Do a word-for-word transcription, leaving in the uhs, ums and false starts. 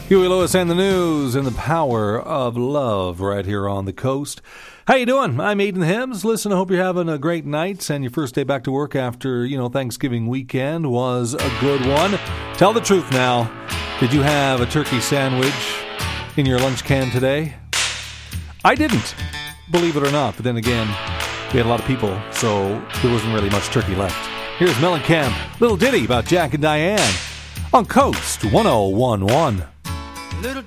Huey Lewis and the News and the Power of Love right here on the coast. How you doing? I'm Aiden Hibbs. Listen, I hope you're having a great night and your first day back to work after, you know, Thanksgiving weekend was a good one. Tell the truth now. Did you have a turkey sandwich in your lunch can today? I didn't, believe it or not. But then again, we had a lot of people, so there wasn't really much turkey left. Here's Mellencamp, little ditty about Jack and Diane on Coast one oh one one. Little